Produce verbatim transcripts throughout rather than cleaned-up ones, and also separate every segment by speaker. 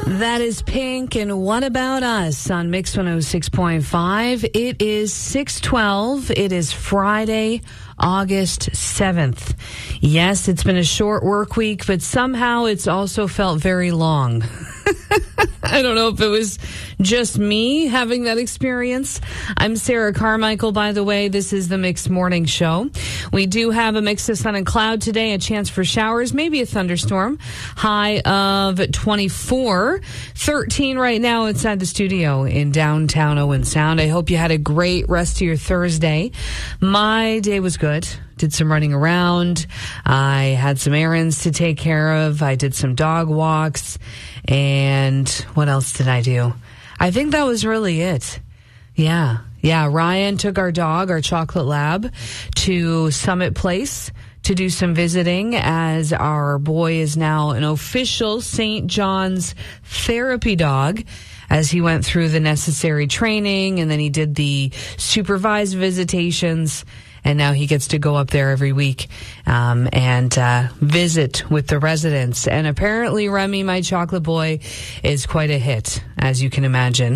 Speaker 1: That is Pink and What About Us on Mix one oh six point five. It is six twelve. It is Friday, August seventh. Yes, it's been a short work week, but somehow it's also felt very long. I don't know if it was just me having that experience. I'm Sarah Carmichael, by the way. This is the Mix Morning Show. We do have a mix of sun and cloud today, a chance for showers, maybe a thunderstorm. High of twenty-four, thirteen right now inside the studio in downtown Owen Sound. I hope you had a great rest of your Thursday. My day was good. Did some running around. I had some errands to take care of. I did some dog walks. And what else did I do? I think that was really it. Yeah. Yeah. Ryan took our dog, our chocolate lab, to Summit Place to do some visiting, as our boy is now an official Saint John's therapy dog, as he went through the necessary training and then he did the supervised visitations. And now he gets to go up there every week um, and uh, visit with the residents. And apparently Remy, my chocolate boy, is quite a hit, as you can imagine.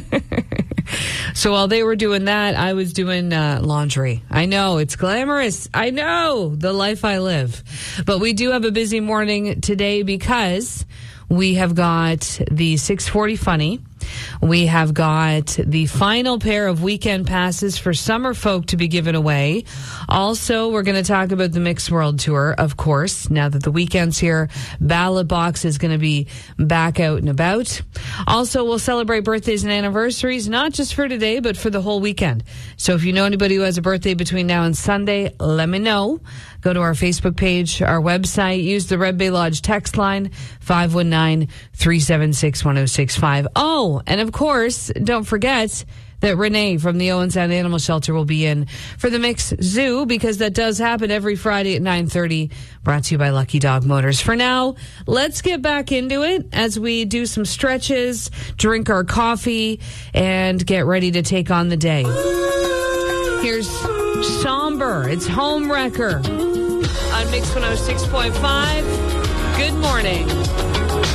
Speaker 1: So while they were doing that, I was doing uh, laundry. I know, it's glamorous. I know, the life I live. But we do have a busy morning today because we have got the six forty Funny. We have got the final pair of weekend passes for Summer Folk to be given away. Also, we're going to talk about the Mix World Tour, of course. Now that the weekend's here, Ballot Box is going to be back out and about. Also, we'll celebrate birthdays and anniversaries, not just for today, but for the whole weekend. So if you know anybody who has a birthday between now and Sunday, let me know. Go to our Facebook page, our website, use the Red Bay Lodge text line, five one nine, three seven six, one oh six five. Oh, and of course, don't forget that Renee from the Owen Sound Animal Shelter will be in for the Mix Zoo, because that does happen every Friday at nine thirty, brought to you by Lucky Dog Motors. For now, let's get back into it as we do some stretches, drink our coffee, and get ready to take on the day. Here's Somber. It's Home Wrecker on Mix one oh six point five. Good morning.